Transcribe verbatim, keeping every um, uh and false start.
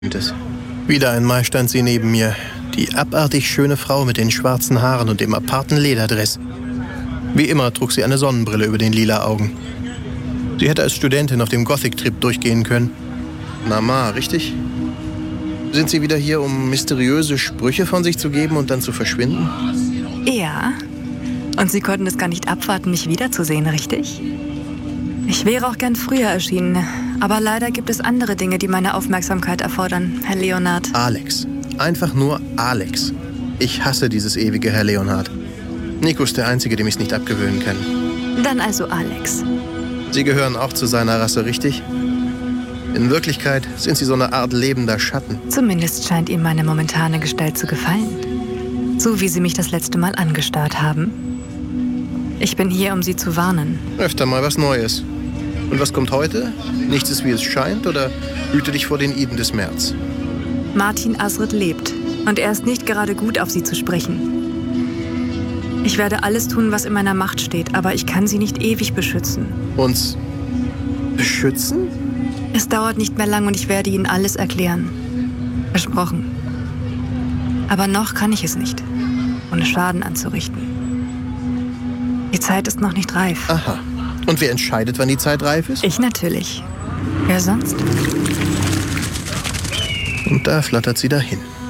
Wieder einmal stand sie neben mir, die abartig schöne Frau mit den schwarzen Haaren und dem aparten Lederdress. Wie immer trug sie eine Sonnenbrille über den lila Augen. Sie hätte als Studentin auf dem Gothic-Trip durchgehen können. Mama, richtig? Sind Sie wieder hier, um mysteriöse Sprüche von sich zu geben und dann zu verschwinden? Ja. Und Sie konnten es gar nicht abwarten, mich wiederzusehen, richtig? Ich wäre auch gern früher erschienen, aber leider gibt es andere Dinge, die meine Aufmerksamkeit erfordern, Herr Leonhard. Alex. Einfach nur Alex. Ich hasse dieses ewige Herr Leonhard. Nico ist der Einzige, dem ich es nicht abgewöhnen kann. Dann also Alex. Sie gehören auch zu seiner Rasse, richtig? In Wirklichkeit sind Sie so eine Art lebender Schatten. Zumindest scheint ihm meine momentane Gestalt zu gefallen. So wie Sie mich das letzte Mal angestarrt haben. Ich bin hier, um Sie zu warnen. Öfter mal was Neues. Und was kommt heute? Nichts ist, wie es scheint, oder hüte dich vor den Iden des März? Martin Asridt lebt. Und er ist nicht gerade gut, auf Sie zu sprechen. Ich werde alles tun, was in meiner Macht steht, aber ich kann Sie nicht ewig beschützen. Uns beschützen? Es dauert nicht mehr lang und ich werde Ihnen alles erklären. Versprochen. Aber noch kann ich es nicht, ohne Schaden anzurichten. Die Zeit ist noch nicht reif. Aha. Und wer entscheidet, wann die Zeit reif ist? Ich natürlich. Wer sonst? Und da flattert sie dahin.